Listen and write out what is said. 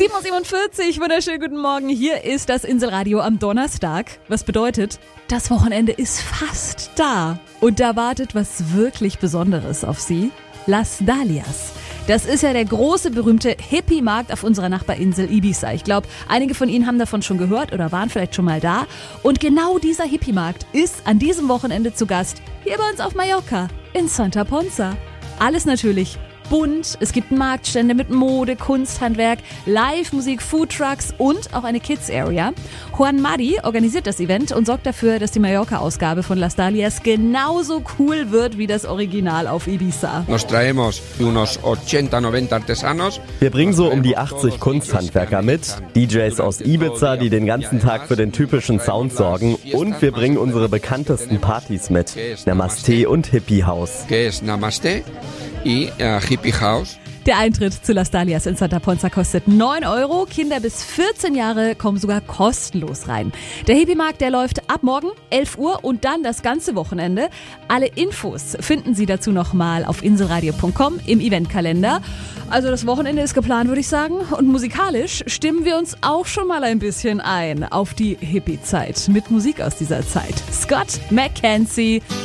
7:47 Uhr, wunderschönen guten Morgen. Hier ist das Inselradio am Donnerstag. Was bedeutet, das Wochenende ist fast da. Und da wartet was wirklich Besonderes auf Sie. Las Dalias. Das ist ja der große, berühmte Hippie-Markt auf unserer Nachbarinsel Ibiza. Ich glaube, einige von Ihnen haben davon schon gehört oder waren vielleicht schon mal da. Und genau dieser Hippie-Markt ist an diesem Wochenende zu Gast hier bei uns auf Mallorca in Santa Ponsa. Alles natürlich bunt, es gibt Marktstände mit Mode, Kunsthandwerk, Live-Musik, Foodtrucks und auch eine Kids-Area. Juan Mari organisiert das Event und sorgt dafür, dass die Mallorca-Ausgabe von Las Dalias genauso cool wird wie das Original auf Ibiza. Nos traemos unos 80, 90 artesanos. Wir bringen so um die 80 Kunsthandwerker mit, DJs aus Ibiza, die den ganzen Tag für den typischen Sound sorgen, und wir bringen unsere bekanntesten Partys mit, Namaste und Hippie House. Que es Namaste y Hippie House. Der Eintritt zu Las Dalias in Santa Ponsa kostet 9 Euro. Kinder bis 14 Jahre kommen sogar kostenlos rein. Der Hippie-Markt, der läuft ab morgen 11 Uhr und dann das ganze Wochenende. Alle Infos finden Sie dazu nochmal auf inselradio.com im Eventkalender. Also das Wochenende ist geplant, würde ich sagen. Und musikalisch stimmen wir uns auch schon mal ein bisschen ein auf die Hippie-Zeit mit Musik aus dieser Zeit. Scott McKenzie.